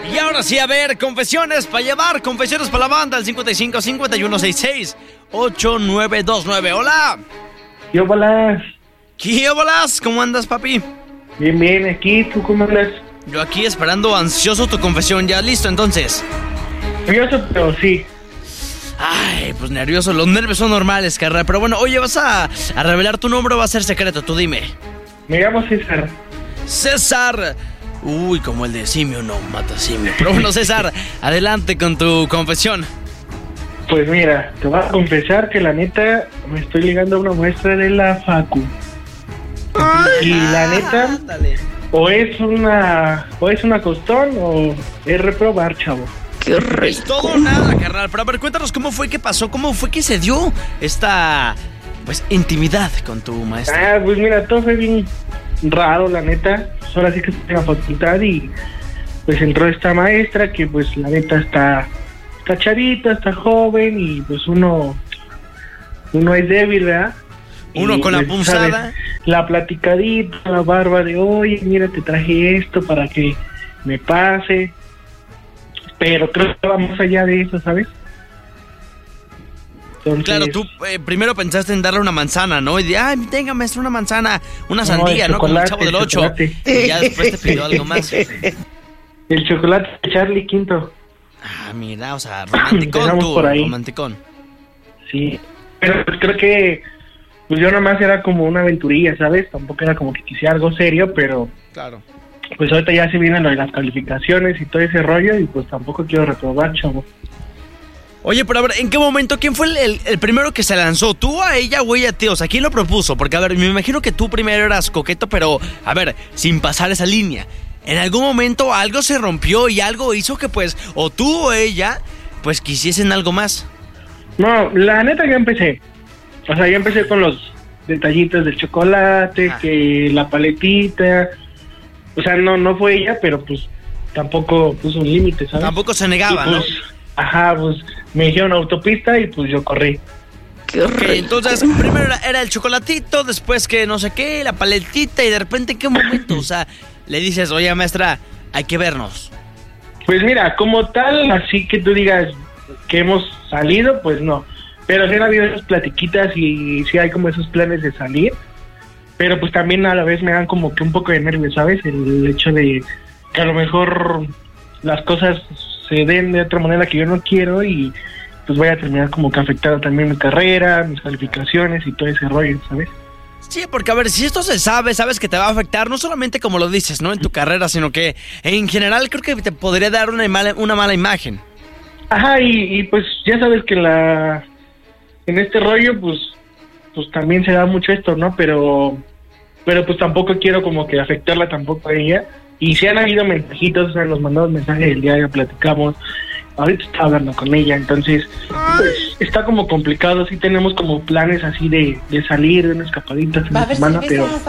Y ahora sí, a ver, confesiones para llevar, confesiones para la banda, al 55 51 66 8929. Hola. Yo, bolas. ¿Qué bolas? ¿Cómo andas, papi? Bien, bien, aquí, ¿tú cómo andas? Yo aquí esperando ansioso tu confesión. ¿Ya listo, entonces? Nervioso, pero sí. Ay, pues nervioso. Los nervios son normales, carnal. Pero bueno, oye, ¿vas a revelar tu nombre o va a ser secreto? Tú dime. Me llamo César. César. Uy, como el de simio, no mata simio. Pero bueno, César, adelante con tu confesión. Pues mira, te voy a confesar que la neta me estoy ligando a una muestra de la facu. Y la neta, ándale. o es una costón o es reprobar, chavo. Qué rico. Es todo o nada, carnal. Pero a ver, cuéntanos cómo fue que pasó, cómo fue que se dio esta, pues, intimidad con tu maestra. Ah, pues mira, todo fue bien raro, la neta. Pues ahora sí que estoy en la facultad y pues entró esta maestra que pues la neta está chavita, está joven y pues uno es débil, ¿verdad? Uno Y, con la pues, punzada. ¿sabes? La platicadita, la barba de, oye, mira, te traje esto para que me pase. Pero creo que va más allá de eso, ¿sabes? Entonces, Claro, tú primero pensaste en darle una manzana, ¿no? Y de, ay, tenga, maestro, una manzana, una sandía, ¿no? Como el Chavo del 8. Y ya después te pidió algo más. El chocolate de Charlie Quinto. Ah, mira, o sea, romanticón Empezamos tú, por ahí. romanticón. Sí, pero pues creo que pues yo nomás era como una aventurilla, ¿sabes? Tampoco era como que quisiera algo serio, pero Claro. pues ahorita ya se viene lo de las calificaciones y todo ese rollo y pues tampoco quiero reprobar, chavo. Oye, pero a ver, ¿en qué momento, quién fue el primero que se lanzó? ¿Tú, a ella o ella a ti? O sea, ¿quién lo propuso? Porque, a ver, me imagino que tú primero eras coqueto, pero, a ver, sin pasar esa línea. En algún momento algo se rompió y algo hizo que, pues, o tú o ella, pues, quisiesen algo más. No, la neta ya empecé. O sea, ya empecé con los detallitos del chocolate, que la paletita. O sea, no fue ella, pero pues tampoco puso un límite, ¿sabes? Tampoco se negaba, y, pues, ajá, pues me dijeron autopista y pues yo corrí. Qué Ok, rico. entonces, primero era el chocolatito, después que no sé qué, la paletita, y de repente, ¿en qué momento? O sea, le dices, oye, maestra, hay que vernos. Pues mira, como tal, así que tú digas que hemos salido, pues no. Pero sí han habido esas platiquitas y sí hay como esos planes de salir. Pero pues también a la vez me dan como que un poco de nervios, ¿sabes? El hecho de que a lo mejor las cosas se den de otra manera que yo no quiero y pues voy a terminar como que afectando también mi carrera, mis calificaciones y todo ese rollo, ¿sabes? Sí, porque a ver, si esto se sabe, sabes que te va a afectar, no solamente como lo dices, ¿no? En tu carrera, sino que en general creo que te podría dar una mala imagen. Ajá, y pues ya sabes que en este rollo pues también se da mucho esto, ¿no? Pero pues tampoco quiero como que afectarla tampoco a ella. Y si han habido mensajitos, o sea, nos mandamos mensajes del diario, platicamos. Ahorita estaba hablando con ella, entonces pues está como complicado. Sí tenemos como planes así de salir, de unas escapaditas en la semana,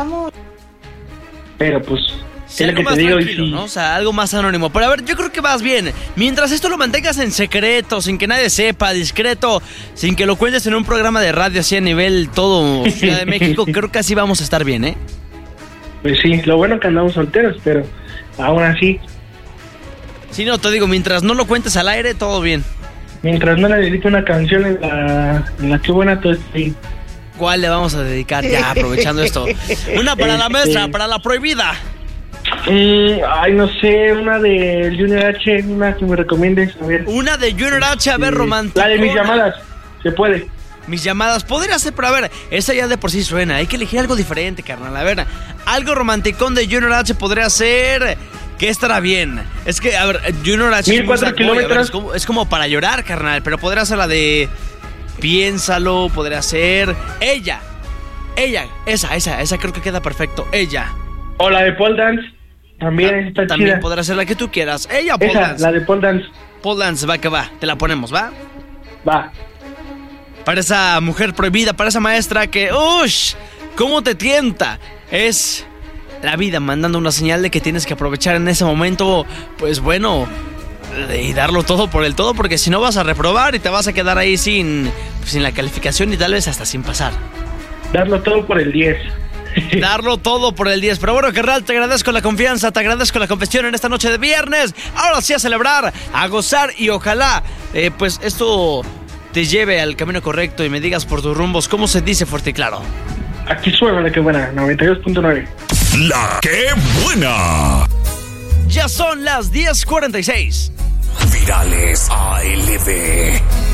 pero pues Sí, es lo algo que más te digo. tranquilo, Y sí, ¿no? O sea, algo más anónimo. Pero a ver, yo creo que vas bien. Mientras esto lo mantengas en secreto, sin que nadie sepa, discreto, sin que lo cuentes en un programa de radio así a nivel todo Ciudad de México, creo que así vamos a estar bien, ¿eh? pues sí, lo bueno que andamos solteros, pero aún así, Sí, no, te digo, mientras no lo cuentes al aire, todo bien. mientras no le dedique una canción en la que buena todo está bien. ¿Cuál le vamos a dedicar ya, aprovechando esto? Una para la maestra, para la prohibida. Ay, no sé, una de Junior H, una que me recomiendes, a ver. Una de Junior H, a ver, romántica. La de mis llamadas, se puede. Mis llamadas, podría ser, pero a ver, esa ya de por sí suena. Hay que elegir algo diferente, carnal. A ver, algo romanticón de Junior H podría ser. ¿Qué estará bien? Es que, a ver, Junior H. 1004 kilómetros. Es como para llorar, carnal. Pero podría ser la de. Piénsalo, podría ser. Ella, esa creo que queda perfecto. Ella. O la de Paul Dance, también está También chida. podrá ser la que tú quieras. Ella o Paul Esa, Dance. la de Paul Dance, Paul Dance, va que va. Te la ponemos, ¿va? va. Para esa mujer prohibida, para esa maestra que, ¡ush! ¿Cómo te tienta? Es la vida mandando una señal de que tienes que aprovechar en ese momento, pues bueno, y darlo todo por el todo, porque si no vas a reprobar y te vas a quedar ahí sin la calificación y tal vez hasta sin pasar. Darlo todo por el 10. darlo todo por el 10. Pero bueno, carnal, te agradezco la confianza, te agradezco la confesión en esta noche de viernes. Ahora sí a celebrar, a gozar y ojalá, pues esto te lleve al camino correcto y me digas por tus rumbos cómo se dice fuerte y claro. Aquí suena la que buena, 92.9. La que buena. Ya son las 10:46. Virales ALB.